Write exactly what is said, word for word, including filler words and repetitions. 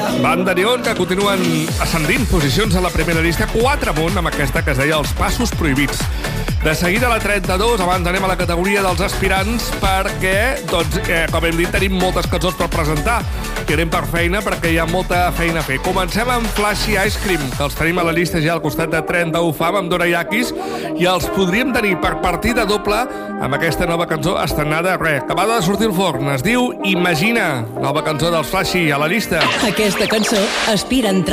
Banda Neon, que continuen ascendint posicions a la primera llista, quatre amunt amb aquesta que es deia Els Passos Prohibits. De seguida a la trenta-dos, abans anem a la categoria dels aspirants, perquè, doncs, eh, com hem dit, tenim moltes cançons per presentar. I anem per feina, perquè hi ha molta feina a fer. Comencem amb Flashy Ice Cream, que els tenim a la llista ja al costat de trenta-u Fam, amb Dorayakis, i els podríem tenir per partida doble amb aquesta nova cançó estrenada, res, acabada de sortir al forn. Es diu Imagina, nova cançó dels Flashy a la llista. Aquesta cançó aspira a entrar